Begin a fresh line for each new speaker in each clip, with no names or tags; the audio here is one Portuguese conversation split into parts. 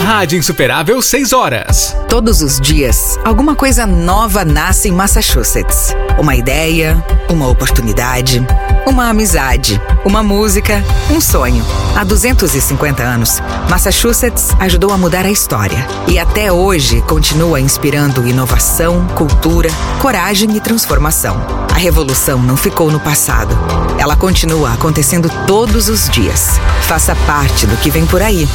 Rádio Insuperável 6 horas.
Todos os dias, alguma coisa nova nasce em Massachusetts. Uma ideia, uma oportunidade, uma amizade, uma música, um sonho. Há 250 anos, Massachusetts ajudou a mudar a história. E até hoje continua inspirando inovação, cultura, coragem e transformação. A revolução não ficou no passado. Ela continua acontecendo todos os dias. Faça parte do que vem por aí.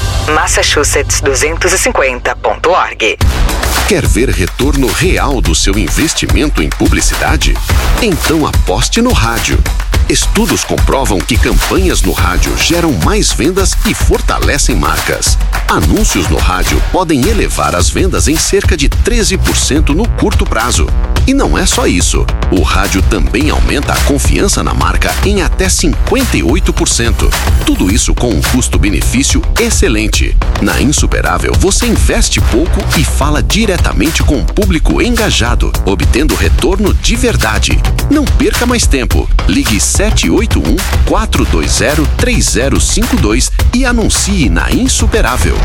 Massachusetts250.org.
Quer ver retorno real do seu investimento em publicidade? Então aposte no rádio. Estudos comprovam que campanhas no rádio geram mais vendas e fortalecem marcas. Anúncios no rádio podem elevar as vendas em cerca de 13% no curto prazo. E não é só isso. O rádio também aumenta a confiança na marca em até 58%. Tudo isso com um custo-benefício excelente. Na Insuperável, você investe pouco e fala diretamente com um público engajado, obtendo retorno de verdade. Não perca mais tempo. Ligue 781-420-3052 e anuncie na Insuperável.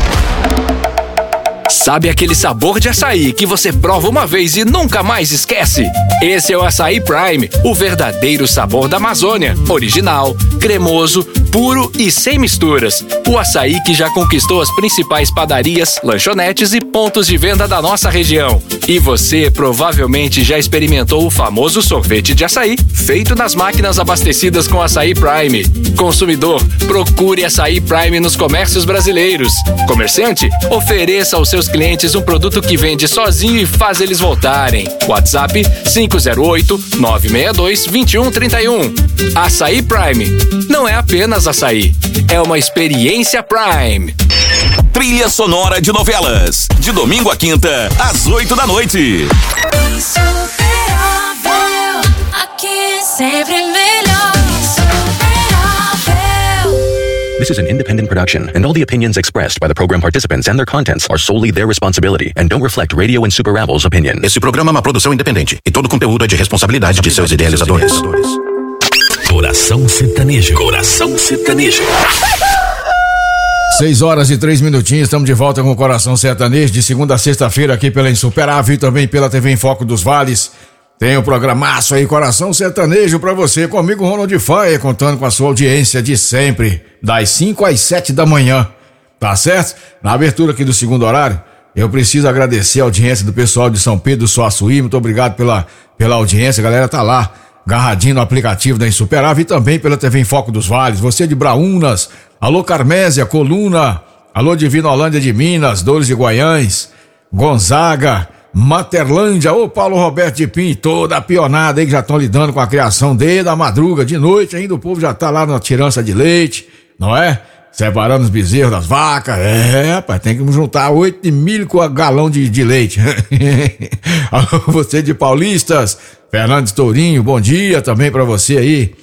Sabe aquele sabor de açaí que você prova uma vez e nunca mais esquece? Esse é o Açaí Prime, o verdadeiro sabor da Amazônia. Original, cremoso, puro e sem misturas. O açaí que já conquistou as principais padarias, lanchonetes e pontos de venda da nossa região. E você provavelmente já experimentou o famoso sorvete de açaí, feito nas máquinas abastecidas com Açaí Prime. Consumidor, procure Açaí Prime nos comércios brasileiros. Comerciante, ofereça aos seus clientes um produto que vende sozinho e faz eles voltarem. WhatsApp 508-962-2131. Açaí Prime. Não é apenas açaí, é uma experiência Prime.
Trilha sonora de novelas. De domingo a quinta, às 8 da noite.
Insuperável, aqui sempre melhor. Insuperável.
This is an independent production, and all the opinions expressed by the program participants and their contents are solely their responsibility and don't reflect Radio Insuperavel's opinion.
Esse programa é uma produção independente e todo o conteúdo é de responsabilidade de seus idealizadores.
Coração Sertanejo. Coração Sertanejo.
6 horas e 3 minutinhos, estamos de volta com o Coração Sertanejo, de segunda a sexta-feira aqui pela Insuperável e também pela TV em Foco dos Vales. Tem um programaço aí, Coração Sertanejo, pra você, comigo, Ronald Faia, contando com a sua audiência de sempre, das 5 às 7 da manhã, tá certo? Na abertura aqui do segundo horário, eu preciso agradecer a audiência do pessoal de São Pedro do Suaçuí, muito obrigado pela audiência, a galera tá lá, agarradinho no aplicativo da Insuperável e também pela TV em Foco dos Vales, você de Braúnas, alô Carmésia, Coluna, alô Divinolândia de Minas, Dores de Guaiães, Gonzaga, Materlândia, ô Paulo Roberto de Pim, toda a pionada aí que já estão lidando com a criação desde a madruga, de noite ainda o povo já tá lá na tirança de leite, não é? Separando os bezerros das vacas, rapaz, tem que juntar 8 de milho com a galão de leite. Alô, você de Paulistas, Fernandes Tourinho, bom dia também pra você aí,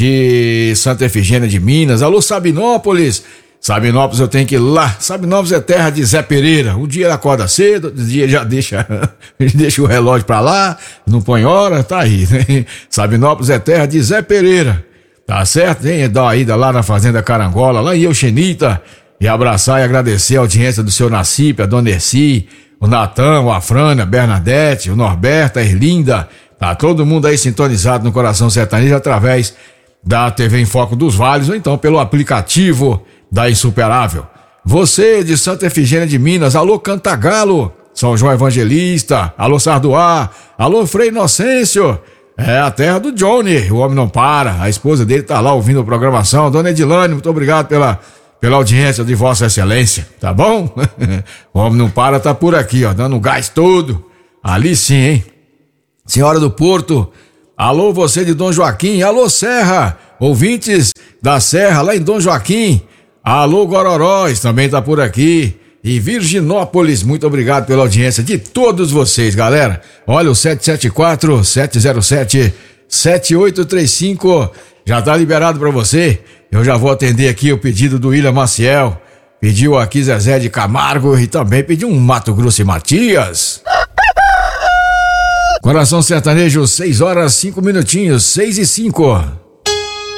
de Santa Efigênia de Minas, alô Sabinópolis, Sabinópolis eu tenho que ir lá, Sabinópolis é terra de Zé Pereira, um dia ele acorda cedo, outro dia já deixa o relógio pra lá, não põe hora, tá aí, né? Sabinópolis é terra de Zé Pereira, tá certo? Tem dar uma ida lá na Fazenda Carangola, lá em Euxenita, e abraçar e agradecer a audiência do seu Nacipe, a Dona Erci, o Natan, o Afrânia, a Bernadette, o Norberto, a Erlinda, tá todo mundo aí sintonizado no Coração Sertanejo através da TV em Foco dos Vales ou então pelo aplicativo da Insuperável. Você de Santa Efigênia de Minas, alô Cantagalo, São João Evangelista, alô Sardoá, alô Frei Inocêncio, é a terra do Johnny, o homem não para, a esposa dele tá lá ouvindo a programação, Dona Edilane, muito obrigado pela audiência de Vossa Excelência, tá bom? O homem não para, tá por aqui, ó, dando gás todo, ali sim, hein? Senhora do Porto, alô você de Dom Joaquim, alô Serra, ouvintes da Serra lá em Dom Joaquim, alô Gororóis também tá por aqui, e Virginópolis, muito obrigado pela audiência de todos vocês, galera. Olha o 774-707-7835 já tá liberado pra você. Eu já vou atender aqui o pedido do William Maciel, pediu aqui Zezé de Camargo e também pediu um Mato Grosso e Matias. Coração Sertanejo, 6 horas 5 minutinhos, 6 e 5.